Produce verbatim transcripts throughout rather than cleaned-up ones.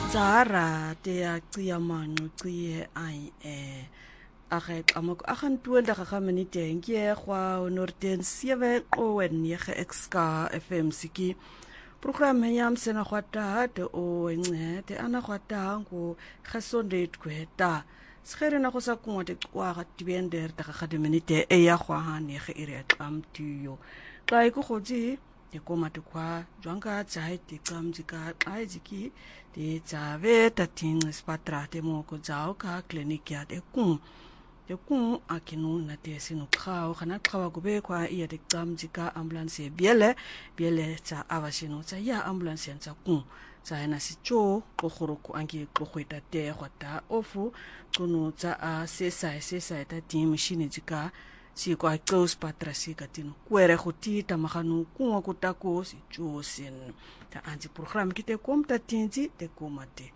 Zara te a tia manu tia ai e age amok agan twintig minute ngie kwa onorten sewe o en nege exka F M siki program yam sena kwata te o enge te ana kwata ngo gesonde kweta sgere na go sa kongwa te kwa ga tibender ta ga de minute e ya kwa ha nege ire tlam tuyo kai go gotsi te koma te kwa jwanga tsai te kamjika ai jiki te tsave ta ting spatra te mo ko jao ka clinic ya te ku te ku akinu na te sinu khao khana khawa go be kwa ia te kamjika ambulance biele biele tsa avasino tsa ya ambulance tsa ku tsa na si cho go goro ku angi go khweta te khwata ofu kuno tsa a sesa sesa ta ti machine jika si kwa close patrasi katino kwere khuti tamaganu ku ku tako si chosin ta anji program kite komta tinji te komate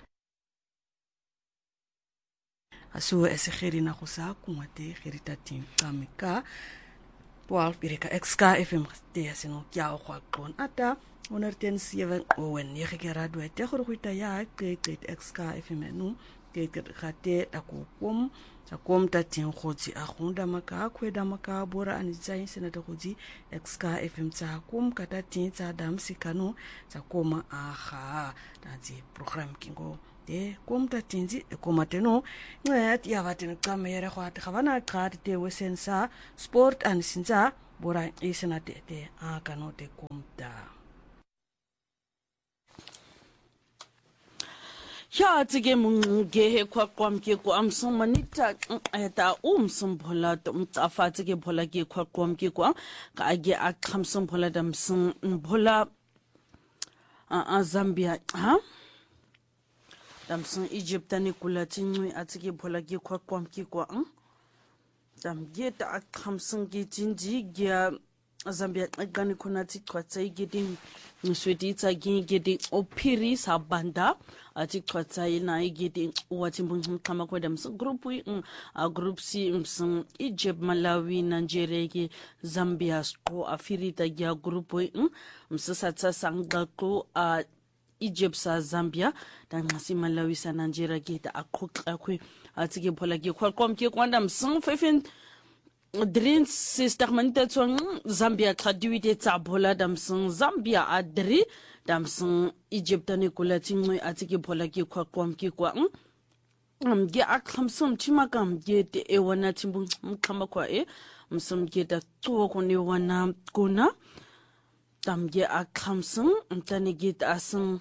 asu ese khirina khusa kumate khirita tim kamika twaalf bireka exka F M te asino kya kwa klon ata onerten sewe owen nege kera dwe te khurkhita ya ke ke exka F M nu ke ke khate tako kom sa kom ta tin khotsi a khunda maka khweda maka bora ani tsai sena ta khotsi exka F M tsa kom kata tin tsa dam sikano sa koma a kha ta ji program kingo te kom ta tinji e koma teno ngat ya vaten kamera khwat khavana khat te wesensa sport an sinza bora isena te te a kano te komta ya tsige munge kwa kwamke ko amsum manita eta umsum bhola tum tafa tsige bhola ke kwa kwamke ko ka age akhamsum bhola damsum bhola a Zambia ha damsum Egyptani kula tinwi atsige bhola ke kwa kwamke ko dam geta akhamsum ke tinji gya Zambia gani kuna tikwa tsai gedi nsweti tsagi gedi opiri sabanda ati kwa tsai na gedi wati mbun kama kwa damsu group wi a group si msum Egypt Malawi Nigeria ke Zambia sto afiri ta gya group wi msasa tsa sanga ko a Egypt sa Zambia dan masi Malawi sa Nigeria ke ta akukla kwe ati ke bola ke kwa kom ke kwa damsu fefen Drin sister manita tsong Zambia graduate tsa bola damsong Zambia adri damsong Egyptani kula tingwe atike bola ke kwa kwam ke kwa am ge akhamsum chimakam ge te e wana timbu mkhama kwa e msum ge da tso ko ne wana kuna tam ge akhamsum mtani ge asung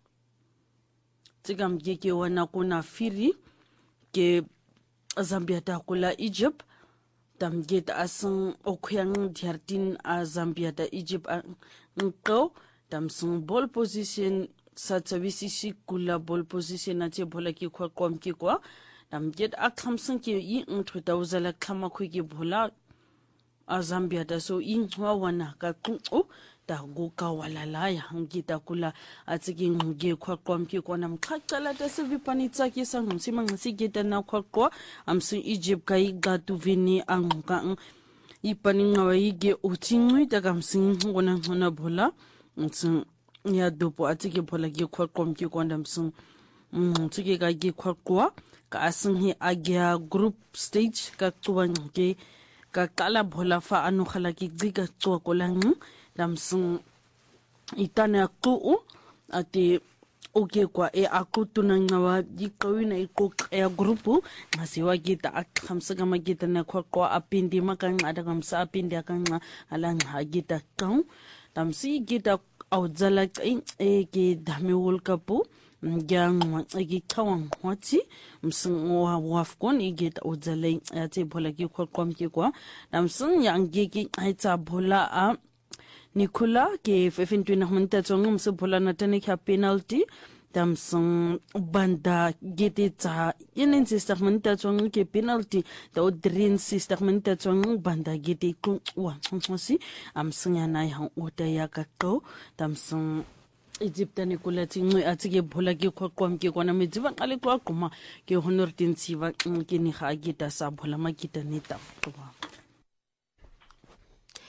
tigam ge ke wana kuna firi ke Zambia ta kula Egypt tam get asang okyang diartin a Zambia da Egypt nko tam sung ball position sa tsavisi kula ball position ate bola ki kwa kom ki kwa tam get akhamsang ki yi ntwita uzala kama khwi ki bola a Zambia da so in wa wana ka ku da go ka walala ya ngita kula atsiki nge kwa kom ki kwa nam khakala da se vipani tsa ki sang sima ngsi geta na kwa kwa amsun Egypt kai ga tu vini angka ipani ngawa ige utingwi da kamsin ngona ngona bola mtsun ya dopo atsiki bola ki kwa kom ki kwa ndamsun mtsiki ga ki kwa kwa ka asun hi agya group stage ka tuwa nge ka kala bola fa anu khala ki dziga tuwa kolang damsung itana ku ati oke kwa e akutu na ngawa dikawina iko ya grupu ngasiwa kita akhamsa kama kita na kwa kwa apindi makang ada kamsa apindi akang alang hagita kau damsi kita audzala kai e ke dami world cup yang igi kawang wati msung wa wafkon igit audzala ati bola ki kwa kwa mkikwa damsung yang gigi aita bola a Nicola ke fefintwi na munta tsong mse bola na tane kya penalty damsong banda gete tsa yenen sister munta tsong ke penalty da odrin sister munta tsong banda gete ku wa tsonsi amsinga na ya ota ya ka ko damsong Egypta Nicola tsingwe atsike bola ke kwa kwa mke kona medziva ale kwa kuma ke honor tinsiva ke ni ga geta sa bola makita neta kwa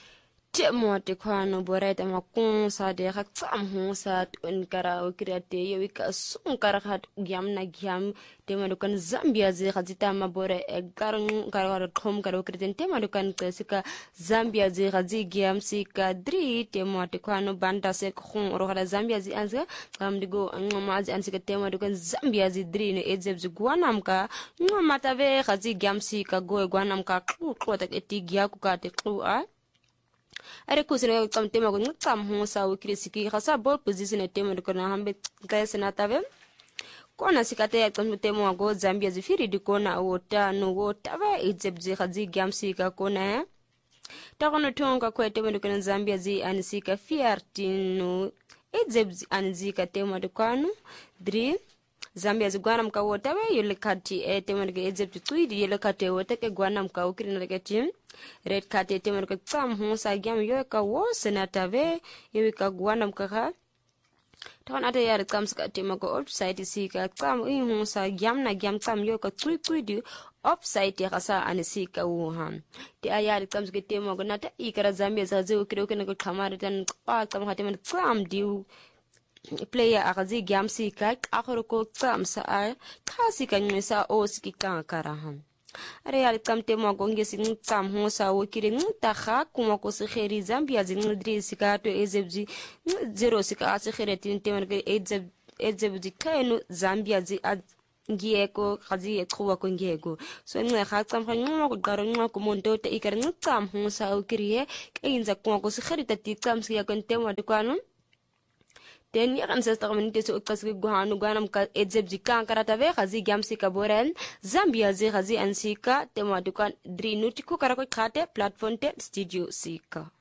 temo te kwano boreta makung sa de ga tsam ho sa tun kara o kreate yo ka sun kara hat gyam na gyam tema do kan Zambia ze ga zita mabore e garung kara khom kara o kreten tema do kan sika Zambia ze ga zi gyam sika dri temo te kwano banda se khung ro ga Zambia zi anza kam digo ngoma zi ansika tema do kan Zambia zi dri ne edzeb zi gwanam ka ngoma tave ga zi gyam sika go gwanam ka ku ko ta eti gya ku ka te ku a are kusine tsam tema ko tsam ho sa o krisiki ga sa bol position tema ko na hambe kaise na tave kona sikate ya tsam tema go Zambia zifiri di kona o ta no go tava ejebzi khazi gamsi ka kona ta kono tonga ko tema ko na Zambia zi anisika fiartino ejebzi anzika tema de kwanu dri Zambia zi gwanam ka wota we yele kati e tema de ejebzi tuidi yele kati wota ke gwanam ka ukiri na tim red kati tema ko tsam ho sa gyam yo ka wo senata ve yo ka gwanam ka ka ton ata yar tsam ska tema ko website si ka tsam i ho sa gyam na gyam tsam yo ka tui tuidi website ya sa anisi ka wo ha ti ayar tsam ska tema ko nata i kara Zambia za zo kire ko na ko khamar tan pa tsam ha tema tsam diu player akazi gyam si ka akhro ko tsam sa a khasi ka nyesa o ski ka kara ha are yali tamte mo gonge sin tsam ho sa o kire nta kha kuma ko se kheri Zambia zin dri sika to ezebji zero sika se khere tin temen ke ezeb ezebji kanu Zambia zi ngieko khazi e khwa ko ngieko so nne kha tsam kha ngwa ko garo ngwa ko monto te ikare tsam ho sa o kire ke inza kuma ko se kheri ta ti tsam sia ko ntemo de kwanu ten ya kan sesta kama nite so kasri guhanu ganam ka edzebji kan karata ve khazi gyamsi ka boren Zambia zi khazi ansika tema dukan dri nutiko karako khate platform te studio sika